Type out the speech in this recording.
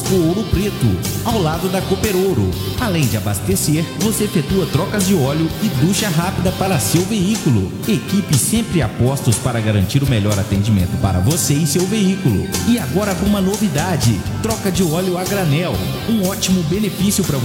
Posto Ouro Preto, ao lado da Cooper Ouro. Além de abastecer, você efetua trocas de óleo e ducha rápida para seu veículo. Equipe sempre a postos para garantir o melhor atendimento para você e seu veículo. E agora com uma novidade: troca de óleo a granel. Um ótimo benefício para você